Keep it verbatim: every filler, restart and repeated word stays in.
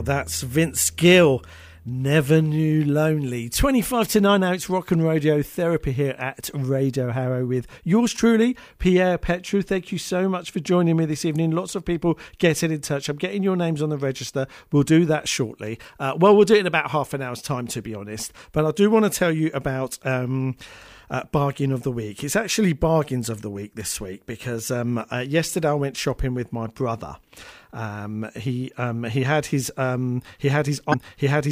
That's Vince Gill. Never Knew Lonely. twenty-five to nine now, it's Rock and Radio Therapy here at Radio Harrow with yours truly, Pierre Petru. Thank you so much for joining me this evening. Lots of people getting in touch. I'm getting your names on the register. We'll do that shortly. Uh, well, we'll do it in about half an hour's time, to be honest. But I do want to tell you about... Um, Uh, bargain of the week. It's actually bargains of the week this week because um, uh, yesterday I went shopping with my brother. Um, he um, he had his um, he had his he had his